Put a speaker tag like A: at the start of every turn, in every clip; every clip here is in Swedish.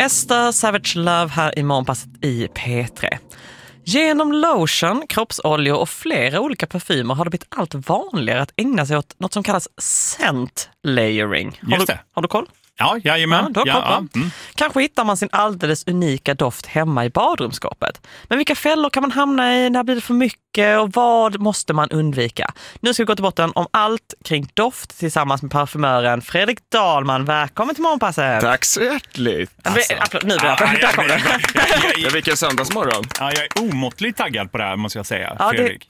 A: Esther Savage Love här i Morgonpasset i P3. Genom lotion, kroppsoljor och flera olika parfymer har det blivit allt vanligare att ägna sig åt något som kallas scent layering. Har du koll?
B: Ja, jajamän.
A: Kanske hittar man sin alldeles unika doft hemma i badrumsskåpet. Men vilka fällor kan man hamna i? När blir det för mycket? Och vad måste man undvika? Nu ska vi gå till botten om allt kring doft tillsammans med parfymören Fredrik Dahlman. Välkommen till Morgonpasset.
C: Tack så hjärtligt.
A: Nu blir det.
C: Vilken söndagsmorgon.
B: Ja, jag är omåttligt taggad på det här, måste jag säga,
A: ja,
B: Fredrik.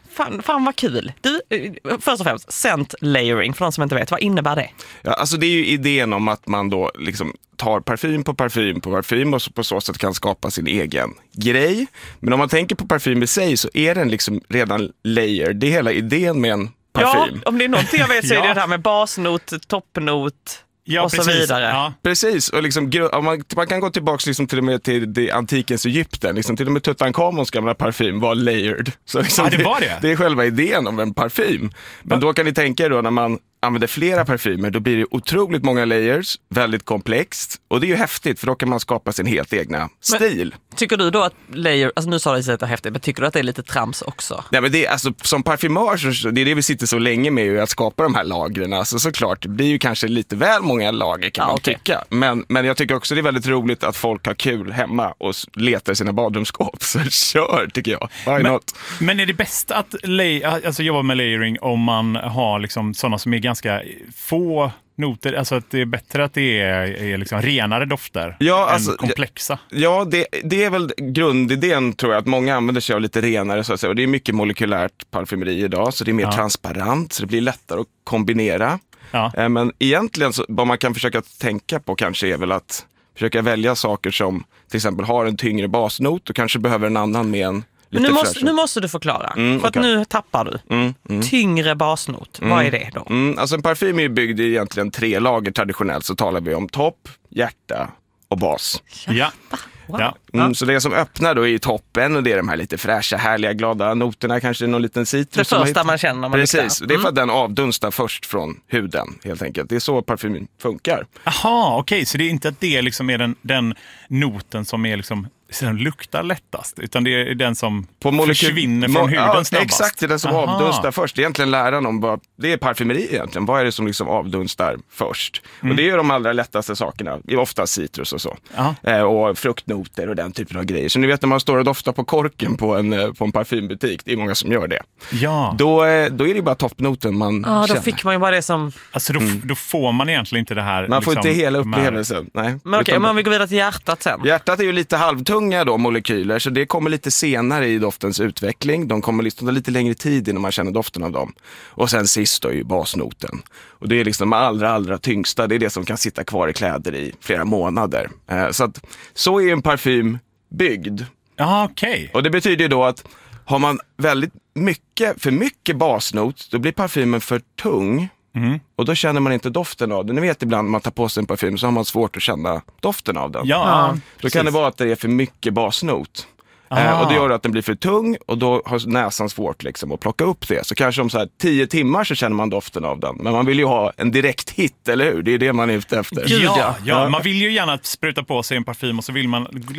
A: Fan vad kul. Du, först och främst, scent layering, för de som inte vet, vad innebär det?
C: Ja, alltså det är ju idén om att man då liksom tar parfym på parfym och så på så sätt kan skapa sin egen grej. Men om man tänker på parfym i sig så är den liksom redan layer. Det är hela idén med en parfym.
A: Ja, om det är någonting jag vet så är det här med basnot, toppnot... och så vidare.
C: Ja. Precis, och liksom, man kan gå tillbaka liksom till och med till antikens Egypten. Liksom, till och med Tutankhamons gamla parfym var layered. Så liksom,
B: det var det.
C: Det är själva idén om en parfym. Men då kan ni tänka er då när man använder flera parfymer, då blir det otroligt många layers, väldigt komplext. Och det är ju häftigt, för då kan man skapa sin helt egna stil.
A: Tycker du då att layer, alltså nu sa du att det är häftigt, men tycker du att det är lite trams också?
C: Nej, men det är, alltså, som parfymör, så det är det vi sitter så länge med, att skapa de här lagren. Alltså, såklart, det blir ju kanske lite väl många lager kan man tycka. Men jag tycker också det är väldigt roligt att folk har kul hemma och letar sina badrumsskåp. Så kör, tycker jag.
B: Men är det bäst att jobba med layering om man har liksom sådana som är ganska få noter, alltså att det är bättre att det är liksom renare dofter än komplexa? Ja,
C: det är väl grundidén, tror jag, att många använder sig av lite renare så att säga. Och det är mycket molekylärt parfymeri idag, så det är mer transparent, så det blir lättare att kombinera. Ja. Men egentligen så, vad man kan försöka tänka på kanske är väl att försöka välja saker som till exempel har en tyngre basnot och kanske behöver en annan med en.
A: Nu måste du förklara, för att nu tappar du. Tyngre basnot, vad är det då?
C: Alltså en parfym är ju byggd i egentligen 3 lager traditionellt, så talar vi om topp, hjärta och bas.
B: Ja.
A: Wow.
C: Så det som öppnar då är i toppen, och det är de här lite fräscha, härliga, glada noterna, kanske någon liten citrus.
A: Det första man känner när man
C: Precis, det är för att den avdunstar först från huden, helt enkelt. Det är så parfym funkar.
B: Jaha, okej, så det är inte att det liksom är den noten som är liksom som luktar lättast, utan det är den som försvinner från huden snabbast.
C: Exakt, det är den som avdunstar först. Det är egentligen läran om det är parfymeri egentligen. Vad är det som liksom avdunstar först? Och det är ju de allra lättaste sakerna. Det är ofta citrus och så. Och fruktnoter och den typen av grejer. Så ni vet när man står och doftar på korken på en parfymbutik, det är många som gör det.
B: Ja.
C: Då är det ju bara toppnoten man känner.
A: Då fick man ju bara det som...
B: Alltså då får man egentligen inte det här...
C: Man får inte hela upplevelsen. Nej.
A: Men okej, men om vi går vidare till hjärtat sen.
C: Hjärtat är ju lite halvtunga då, molekyler, så det kommer lite senare i doftens utveckling. De kommer liksom lite längre tid innan man känner doften av dem. Och sen sist då är ju basnoten. Och det är liksom allra tyngsta, det är det som kan sitta kvar i kläder i flera månader. Så är en parfym byggd.
B: Ja, okej.
C: Och det betyder ju då att har man väldigt för mycket basnot, då blir parfymen för tung. Och då känner man inte doften av den. Ni vet ibland när man tar på sig en parfym så har man svårt att känna doften av den.
B: Ja,
C: då kan det vara att det är för mycket basnot. Och det gör att den blir för tung, och då har näsan svårt liksom att plocka upp det. Så kanske om så här 10 timmar så känner man doften av den. Men man vill ju ha en direkt hit, eller hur? Det är det man är ute efter.
B: Ja, man vill ju gärna spruta på sig en parfym och så vill man